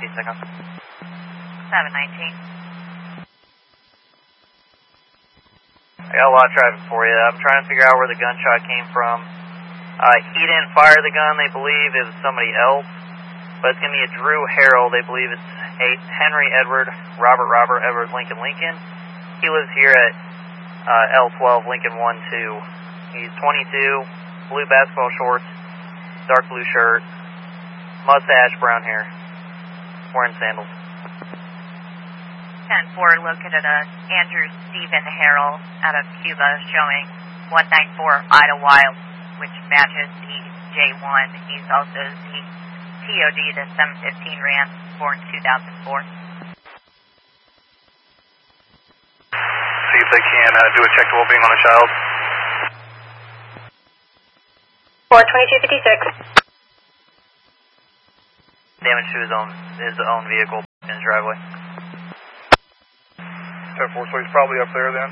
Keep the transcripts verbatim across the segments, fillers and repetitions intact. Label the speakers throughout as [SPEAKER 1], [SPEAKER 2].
[SPEAKER 1] fifty seconds.
[SPEAKER 2] seven nineteen.
[SPEAKER 1] I got a lot of traffic for you. I'm trying to figure out where the gunshot came from. Uh, he didn't fire the gun. They believe it was somebody else. But it's going to be a Drew Harrell. They believe it's a Henry Edward, Robert Robert, Edward Lincoln Lincoln. He lives here at uh, L twelve Lincoln one two. He's twenty-two, blue basketball shorts, dark blue shirt, mustache, brown hair, wearing sandals.
[SPEAKER 2] ten four located a Andrew Stephen Harrell out of Cuba showing one nine four Ida Wild, which matches the J one. He's also the T O D to seven fifteen Ram, born two thousand four.
[SPEAKER 3] See if they can uh, do a check to well-being on a child.
[SPEAKER 4] four twenty-two fifty-six.
[SPEAKER 1] Damage to his own, his own vehicle in his driveway.
[SPEAKER 3] ten four, so he's probably up there then?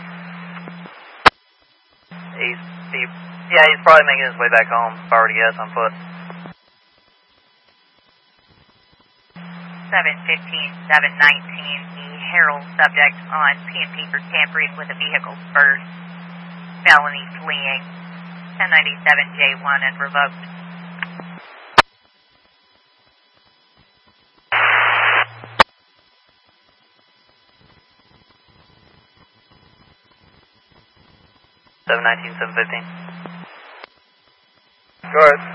[SPEAKER 1] He's, he, yeah, he's probably making his way back home, if I were to guess, on foot.
[SPEAKER 2] seven fifteen, seven nineteen, the Harrell subject on P and P for tampering with a vehicle first, felony fleeing, ten ninety-seven J one and revoked.
[SPEAKER 1] seven nineteen, seven fifteen.
[SPEAKER 3] Go ahead.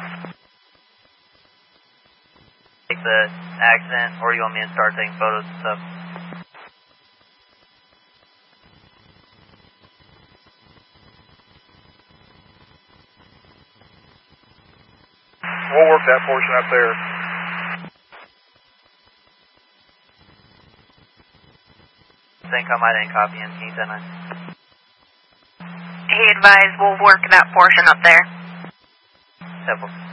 [SPEAKER 1] Take the accident, or you want me to start taking photos and stuff?
[SPEAKER 3] We'll work that portion up there.
[SPEAKER 1] I think I might have copy in. Can you send that?
[SPEAKER 2] He advised we'll work that portion up there.
[SPEAKER 1] Simple.